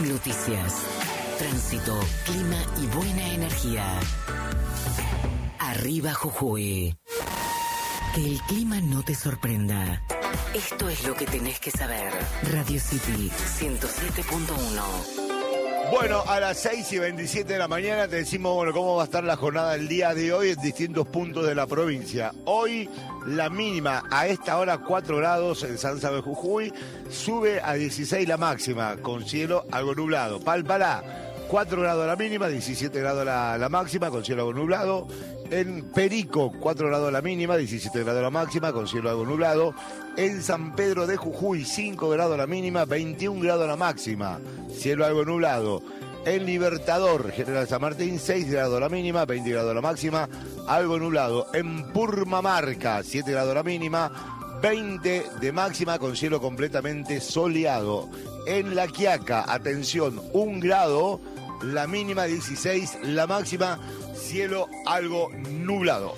Noticias, tránsito, clima y buena energía. Arriba Jujuy. Que el clima no te sorprenda. Esto es lo que tenés que saber. Radio City 107.1. Bueno, a las 6:27 de la mañana te decimos, bueno, cómo va a estar la jornada el día de hoy en distintos puntos de la provincia. Hoy la mínima a esta hora 4 grados en San Salvador de Jujuy, sube a 16 la máxima, con cielo algo nublado. Palpalá, 4 grados la mínima, 17 grados la máxima, con cielo algo nublado. En Perico, 4 grados la mínima, 17 grados la máxima, con cielo algo nublado. En San Pedro de Jujuy, 5 grados la mínima, 21 grados la máxima, cielo algo nublado. En Libertador, General San Martín, 6 grados la mínima, 20 grados la máxima, algo nublado. En Purmamarca, 7 grados la mínima, 20 de máxima, con cielo completamente soleado. En La Quiaca, atención, 1 grado, la mínima 16, la máxima, cielo algo nublado.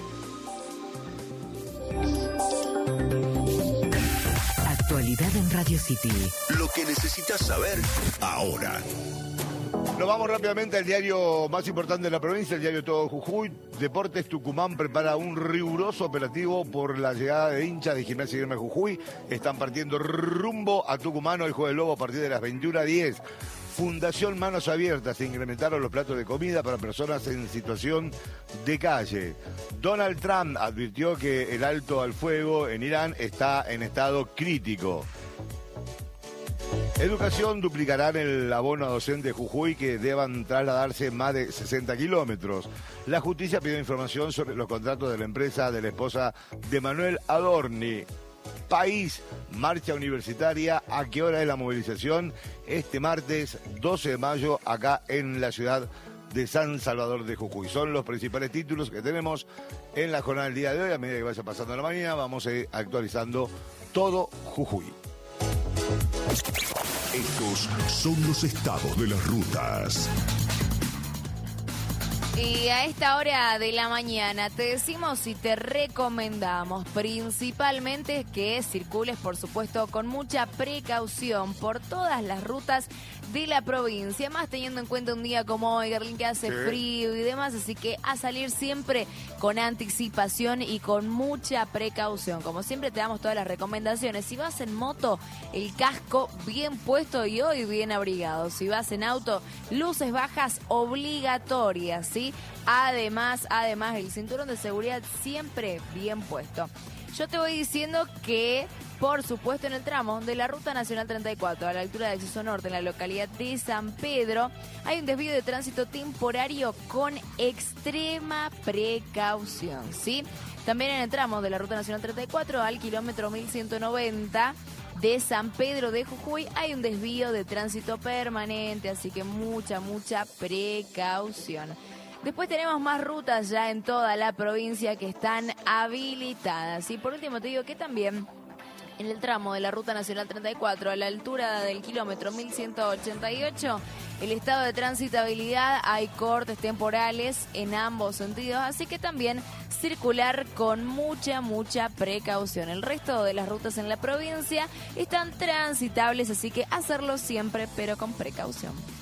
Actualidad en Radio City. Lo que necesitas saber ahora. Nos vamos rápidamente al diario más importante de la provincia, el diario Todo Jujuy. Deportes Tucumán prepara un riguroso operativo por la llegada de hinchas de Gimnasia y Grima de Jujuy. Están partiendo rumbo a Tucumán el Jueves Lobo a partir de las 21:10. Fundación Manos Abiertas, se incrementaron los platos de comida para personas en situación de calle. Donald Trump advirtió que el alto al fuego en Irán está en estado crítico. Educación duplicarán el abono a docentes de Jujuy que deban trasladarse más de 60 kilómetros. La justicia pidió información sobre los contratos de la empresa de la esposa de Manuel Adorni. País, marcha universitaria. ¿A qué hora es la movilización? Este martes 12 de mayo acá en la ciudad de San Salvador de Jujuy. Son los principales títulos que tenemos en la jornada del día de hoy. A medida que vaya pasando la mañana vamos a ir actualizando todo Jujuy. Estos son los estados de las rutas. Y a esta hora de la mañana te decimos y te recomendamos principalmente que circules, por supuesto, con mucha precaución por todas las rutas de la provincia, más teniendo en cuenta un día como hoy, Garlín, que hace frío y demás, así que a salir siempre con anticipación y con mucha precaución. Como siempre te damos todas las recomendaciones. Si vas en moto, el casco bien puesto y hoy bien abrigado. Si vas en auto, luces bajas obligatorias, ¿sí? Además, el cinturón de seguridad siempre bien puesto. Yo te voy diciendo que, por supuesto, en el tramo de la Ruta Nacional 34, a la altura del Acceso Norte, en la localidad de San Pedro, hay un desvío de tránsito temporario con extrema precaución, ¿sí? También en el tramo de la Ruta Nacional 34, al kilómetro 1190 de San Pedro de Jujuy, hay un desvío de tránsito permanente, así que mucha precaución. Después tenemos más rutas ya en toda la provincia que están habilitadas. Y por último te digo que también en el tramo de la Ruta Nacional 34, a la altura del kilómetro 1188, el estado de transitabilidad, hay cortes temporales en ambos sentidos, así que también circular con mucha precaución. El resto de las rutas en la provincia están transitables, así que hacerlo siempre, pero con precaución.